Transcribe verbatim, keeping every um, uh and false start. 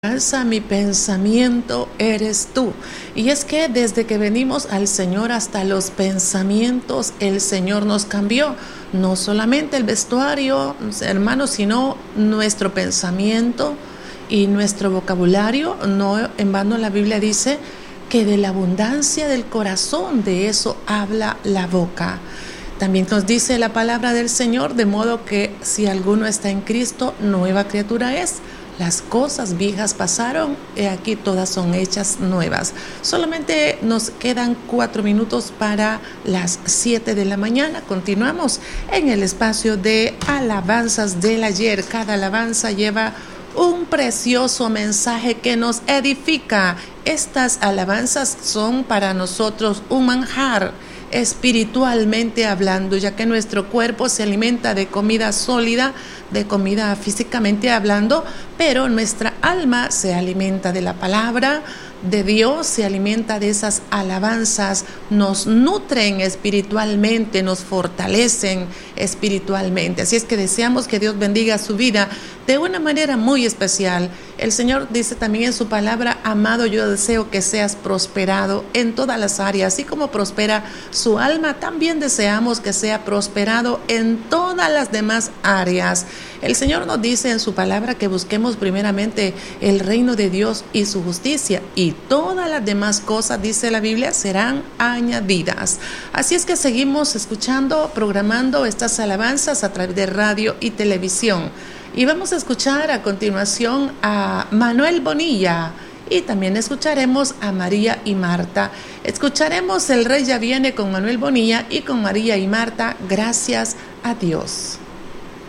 Alza mi pensamiento eres tú. Y es que desde que venimos al Señor hasta los pensamientos, el Señor nos cambió. No solamente el vestuario, hermanos, sino nuestro pensamiento y nuestro vocabulario. No en vano la Biblia dice que de la abundancia del corazón, de eso habla la boca. También nos dice la palabra del Señor, de modo que si alguno está en Cristo, nueva criatura es. Las cosas viejas pasaron, y aquí todas son hechas nuevas. Solamente nos quedan cuatro minutos para las siete de la mañana. Continuamos en el espacio de alabanzas del ayer. Cada alabanza lleva un precioso mensaje que nos edifica. Estas alabanzas son para nosotros un manjar espiritualmente hablando, ya que nuestro cuerpo se alimenta de comida sólida, de comida físicamente hablando, pero nuestra alma se alimenta de la palabra de Dios, se alimenta de esas alabanzas, nos nutren espiritualmente, nos fortalecen espiritualmente. Así es que deseamos que Dios bendiga su vida de una manera muy especial. El Señor dice también en su palabra: amado, yo deseo que seas prosperado en todas las áreas, así como prospera su alma, también deseamos que sea prosperado en todas las demás áreas. El Señor nos dice en su palabra que busquemos primeramente el reino de Dios y su justicia, y todas las demás cosas, dice la Biblia, serán añadidas. Así es que seguimos escuchando, programando estas alabanzas a través de radio y televisión. Y vamos a escuchar a continuación a Manuel Bonilla, y también escucharemos a María y Marta. Escucharemos El Rey ya viene con Manuel Bonilla y con María y Marta, Gracias a Dios.